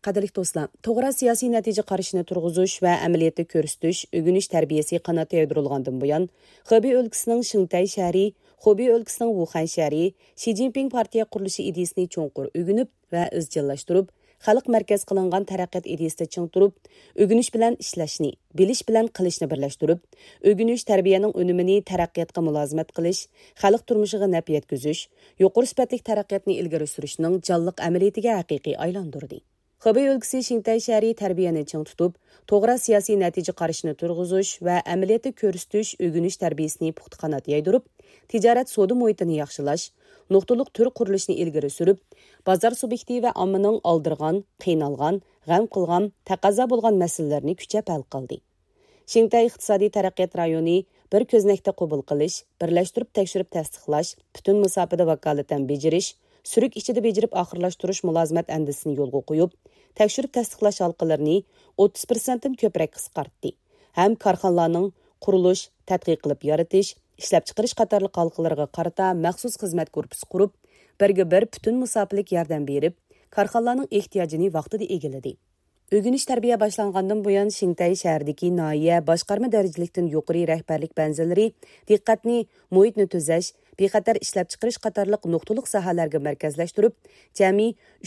Qadrli do'stlar, to'g'ri siyosiy natija qarashini turg'izish va amaliyotda ko'rsatish, o'rganish tarbiyasi qanot yaydirilgandan buyon, Xubey o'lkasining Shingtay shahri, Xubey o'lkasining Wuhan shahri, Xi Jinping partiya qurilishi ideyasini cho'nqur o'rganib va izchillashtirib, xalq markaz qilingan taraqqiyot ideyasida ching turib, o'rganish bilan ishlashni, bilish bilan qilishni birlashtirib, o'rganish tarbiyaning unumini taraqqiyotga mulozimat qilish, xalq turmushiga naf yetkazish, yuqori sifatli taraqqiyotni ilgari surishning jonliq amaliyatiga haqiqiy aylantirdi. Xubey o'lkasi Shingtay shahri tarbiyani ching tutib, to'g'ri siyosiy natija qarashini turg'izish va amaliyotda ko'rsatish, o'rganish tarbiyasini puxta qanot yaydirib, tijorat savdo muhitini yaxshilash, nuqtaliq tur qurilishini ilgari surib, bozor subyekti va ommaning oldirgan, qiynalgan, g'am qilgan, taqozo bo'lgan masalalarni kuchab hal qildi. Shingtay iqtisodiy taraqqiyot rayoni bir ko'znakda qabul qilish, birlashtirib tekshirib tasdiqlash, butun musofada vakolatan bejirish, surik ichida bejirib oxirlashtirish mulozimat andisini yo'lga qo'yib, tekshirib tasdiqlash halqalarini 30% dan ko'proq qisqartdi. Ham korxonalarning qurilish, tadqiq qilib yaratish, ishlab chiqarish qatorliq halqalarga qarata maxsus xizmat korpusi qurib, birga-bir butun musofalik yordam berib, korxonalarning ehtiyojini vaqtida egiladi. O'rganish tarbiya boshlangandan buyon Shingtay shahridagi noya boshqarma darajalikdan yuqori rahbarlik banzalari diqqatni muhitni tuzash, bexatar ishlab chiqarish qatorliq nuqtaliq sohalarga markazlashtirib, jami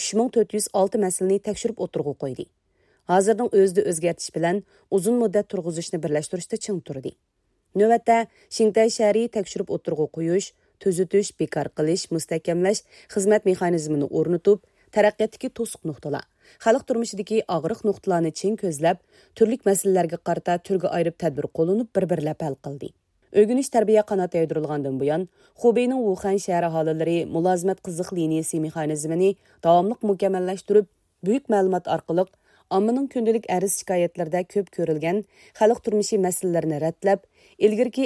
3406 masalani tekshirib o'tirg'i qo'ydi. Hozirning o'zida o'zgartish bilan uzun muddat turg'izishni birlashtirishda ching turdi. Navbatda Shingtay shahri tekshirib o'tirg'i qo'yish, tuzitish, bekor qilish, mustahkamlash xizmat mexanizmini o'rnatib, taraqqiyotdagi to'siq nuqtalar, xalq turmushidagi og'riq nuqtalarni chin ko'zlab, turli masalalarga qarata turga ayirib tadbir qo'llanib, bir-birlab hal qildi. O'rganish tarbiya qanot yaydirilgandan buyon, Xubeyning Wuhan shahri aholilari mulozimat qiziq liniyasi mexanizmini davomli mukammallashtirib, buyuk ma'lumot orqali ommaning kundalik arz shikoyatlarida ko'p ko'rilgan xalq turmushi masalalarini ratlab, ilgirki